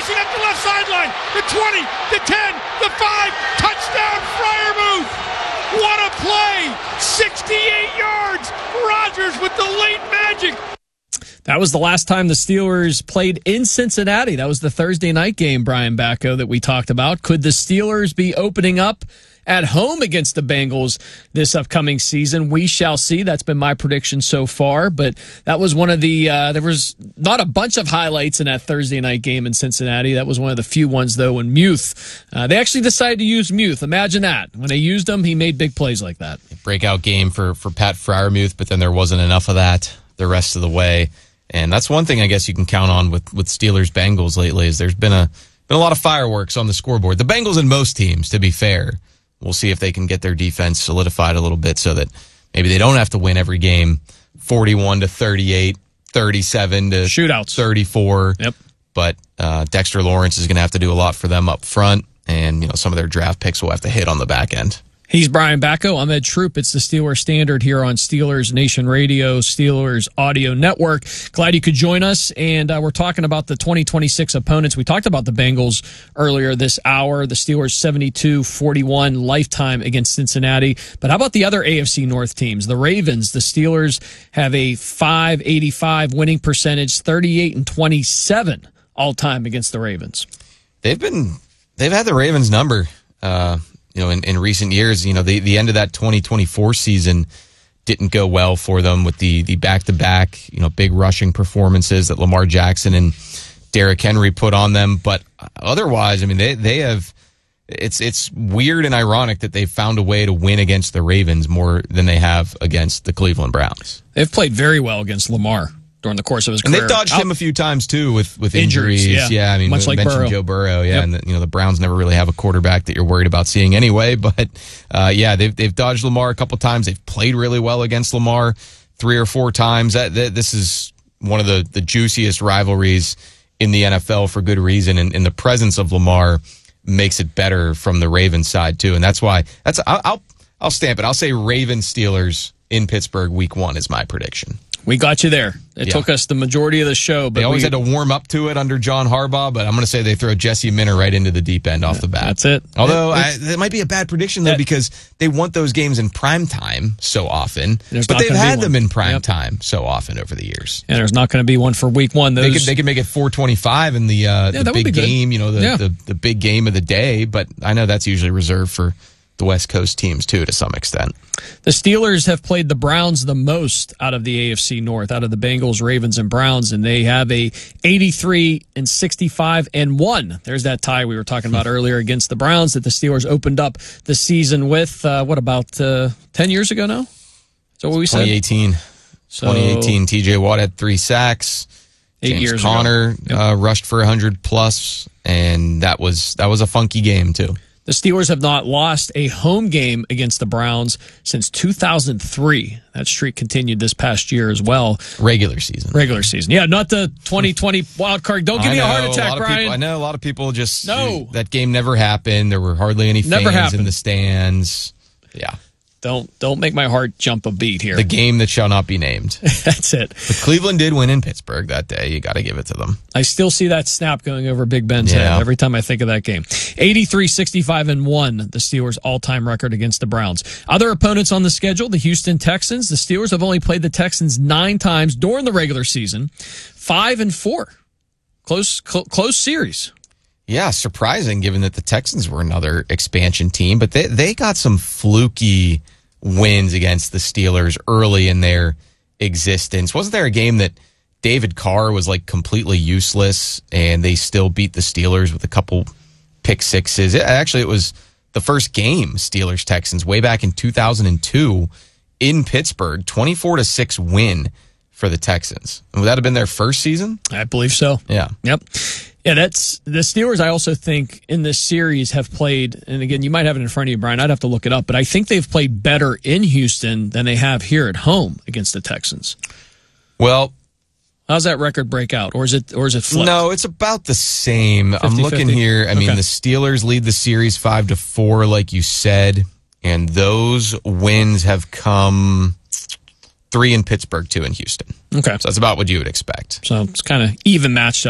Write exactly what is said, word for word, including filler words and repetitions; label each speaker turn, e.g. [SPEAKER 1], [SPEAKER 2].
[SPEAKER 1] racing up the left sideline. The twenty, the ten, the five. Touchdown, Freiermuth. What a play. sixty-eight yards. Rodgers with the late magic.
[SPEAKER 2] That was the last time the Steelers played in Cincinnati. That was the Thursday night game, Brian Bacco, that we talked about. Could the Steelers be opening up at home against the Bengals this upcoming season? We shall see. That's been my prediction so far. But that was one of the, uh, there was not a bunch of highlights in that Thursday night game in Cincinnati. That was one of the few ones, though, when Muth, uh, they actually decided to use Muth. Imagine that. When they used him, he made big plays like that.
[SPEAKER 3] Breakout game for, for Pat Freiermuth, but then there wasn't enough of that the rest of the way. And that's one thing I guess you can count on with, with Steelers-Bengals lately is there's been a been a lot of fireworks on the scoreboard. The Bengals and most teams, to be fair. We'll see if they can get their defense solidified a little bit so that maybe they don't have to win every game forty-one to thirty-eight, thirty-seven to
[SPEAKER 2] shootouts,
[SPEAKER 3] thirty-four.
[SPEAKER 2] Yep.
[SPEAKER 3] But uh, Dexter Lawrence is going to have to do a lot for them up front, and you know some of their draft picks will have to hit on the back end.
[SPEAKER 2] He's Brian Bacco. I'm Ed Troop. It's the Steelers Standard here on Steelers Nation Radio, Steelers Audio Network. Glad you could join us. And uh, we're talking about the twenty twenty-six opponents. We talked about the Bengals earlier this hour. The Steelers seventy-two forty-one lifetime against Cincinnati. But how about the other A F C North teams? The Ravens. The Steelers have a five eighty-five winning percentage, thirty-eight and twenty-seven all time against the Ravens.
[SPEAKER 3] They've been, they've had the Ravens number. Uh, You know, in, in recent years, you know, the, the end of that twenty twenty-four season didn't go well for them with the the back-to-back, you know, big rushing performances that Lamar Jackson and Derrick Henry put on them. But otherwise, I mean, they they have it's it's weird and ironic that they've found a way to win against the Ravens more than they have against the Cleveland Browns.
[SPEAKER 2] They've played very well against Lamar during the course of his
[SPEAKER 3] and
[SPEAKER 2] career.
[SPEAKER 3] And they've dodged
[SPEAKER 2] Out.
[SPEAKER 3] him a few times, too, with, with
[SPEAKER 2] Injuries,
[SPEAKER 3] injuries.
[SPEAKER 2] yeah.
[SPEAKER 3] yeah, I mean,
[SPEAKER 2] Much like
[SPEAKER 3] mentioned
[SPEAKER 2] Burrow.
[SPEAKER 3] Joe Burrow, yeah,
[SPEAKER 2] Yep.
[SPEAKER 3] and the, you know the Browns never really have a quarterback that you're worried about seeing anyway. But uh, yeah, they've they've dodged Lamar a couple times. They've played really well against Lamar three or four times. That, that this is one of the, the juiciest rivalries in the N F L for good reason, and, and the presence of Lamar makes it better from the Ravens side too. And that's why that's I'll I'll, I'll stamp it. I'll say Ravens Steelers in Pittsburgh week one is my prediction.
[SPEAKER 2] We got you there. It
[SPEAKER 3] yeah.
[SPEAKER 2] took us the majority of the show. But
[SPEAKER 3] they always
[SPEAKER 2] we,
[SPEAKER 3] had to warm up to it under John Harbaugh, but I'm going to say they throw Jesse Minter right into the deep end off the bat.
[SPEAKER 2] That's it.
[SPEAKER 3] Although
[SPEAKER 2] it,
[SPEAKER 3] I, that might be a bad prediction, though,
[SPEAKER 2] that,
[SPEAKER 3] because they want those games in prime time so often.
[SPEAKER 2] There's
[SPEAKER 3] but
[SPEAKER 2] not
[SPEAKER 3] they've
[SPEAKER 2] gonna be
[SPEAKER 3] had them
[SPEAKER 2] one.
[SPEAKER 3] in prime
[SPEAKER 2] Yep.
[SPEAKER 3] time so often over the years.
[SPEAKER 2] And there's not going to be one for week one. Those,
[SPEAKER 3] They could, they could make it four twenty-five in the, uh,
[SPEAKER 2] Yeah,
[SPEAKER 3] the big game, you know, the,
[SPEAKER 2] Yeah.
[SPEAKER 3] the, the big game of the day, but I know that's usually reserved for the West Coast teams, too, to some extent.
[SPEAKER 2] The Steelers have played the Browns the most out of the A F C North, out of the Bengals, Ravens, and Browns, and they have a eighty-three and sixty-five and one. There's that tie we were talking about earlier against the Browns that the Steelers opened up the season with, uh, what, about uh, ten years ago now? Is that what we said?
[SPEAKER 3] twenty eighteen.
[SPEAKER 2] So,
[SPEAKER 3] twenty eighteen, T J Watt had three sacks.
[SPEAKER 2] Eight
[SPEAKER 3] James
[SPEAKER 2] years
[SPEAKER 3] Conner
[SPEAKER 2] ago. Yep.
[SPEAKER 3] uh, rushed for one hundred plus, and that was that was a funky game, too.
[SPEAKER 2] The Steelers have not lost a home game against the Browns since two thousand three. That streak continued this past year as well.
[SPEAKER 3] Regular season.
[SPEAKER 2] Regular season. Yeah, not the twenty twenty wild card. Don't give
[SPEAKER 3] I
[SPEAKER 2] me
[SPEAKER 3] know,
[SPEAKER 2] a heart attack,
[SPEAKER 3] a lot of
[SPEAKER 2] Brian.
[SPEAKER 3] People, I know a lot of people just...
[SPEAKER 2] No.
[SPEAKER 3] That game never happened. There were hardly any
[SPEAKER 2] Never
[SPEAKER 3] fans
[SPEAKER 2] happened.
[SPEAKER 3] in the stands. Yeah.
[SPEAKER 2] Don't don't make my heart jump a beat here.
[SPEAKER 3] The game that shall not be named.
[SPEAKER 2] That's it.
[SPEAKER 3] But Cleveland did win in Pittsburgh that day. You got to give it to them.
[SPEAKER 2] I still see that snap going over Big Ben's
[SPEAKER 3] Yeah.
[SPEAKER 2] head every time I think of that game. eighty-three sixty-five and one, the Steelers' all-time record against the Browns. Other opponents on the schedule, the Houston Texans. The Steelers have only played the Texans nine times during the regular season. Five and four. Close, cl- close series.
[SPEAKER 3] Yeah, surprising given that the Texans were another expansion team, but they they got some fluky wins against the Steelers early in their existence. Wasn't there a game that David Carr was like completely useless and they still beat the Steelers with a couple pick sixes? It, actually, it was the first game, Steelers Texans, way back in two thousand two in Pittsburgh, twenty-four to six win for the Texans. Would that have been their first season?
[SPEAKER 2] I believe so.
[SPEAKER 3] Yeah.
[SPEAKER 2] Yep. Yeah, that's the Steelers. I also think in this series have played, and again, you might have it in front of you, Brian. I'd have to look it up, but I think they've played better in Houston than they have here at home against the Texans.
[SPEAKER 3] Well,
[SPEAKER 2] how's that record break out, or is it, or is it flipped?
[SPEAKER 3] No, it's about the same. I'm looking
[SPEAKER 2] fifty?
[SPEAKER 3] here. I mean,
[SPEAKER 2] Okay.
[SPEAKER 3] the Steelers lead the series five to four, like you said, and those wins have come three in Pittsburgh, two in Houston.
[SPEAKER 2] Okay,
[SPEAKER 3] So that's about what you would expect.
[SPEAKER 2] so it's kind of even matched up.